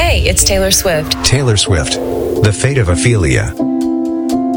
Hey, it's Taylor Swift. Taylor Swift, The Fate of Ophelia.